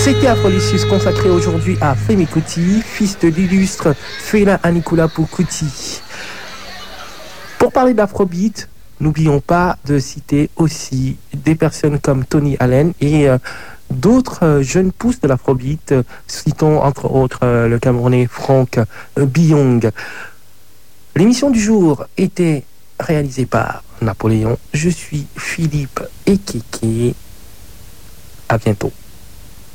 C'était Afrolicious consacré aujourd'hui à Femi Kuti, fils de l'illustre Fela Anikulapo Kuti. Pour parler d'Afrobeat, n'oublions pas de citer aussi des personnes comme Tony Allen et d'autres jeunes pousses de l'Afrobeat, citons entre autres le Camerounais Franck Biong. L'émission du jour était réalisée par Napoléon. Je suis Philippe Ekeke. À bientôt.